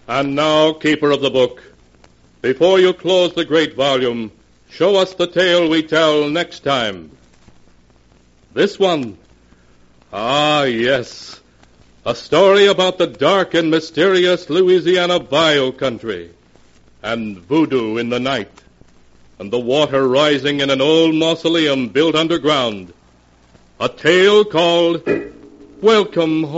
And now, keeper of the book, before you close the great volume, show us the tale we tell next time. This one. Ah, yes. A story about the dark and mysterious Louisiana bayou country, and voodoo in the night, and the water rising in an old mausoleum built underground. A tale called Welcome Home.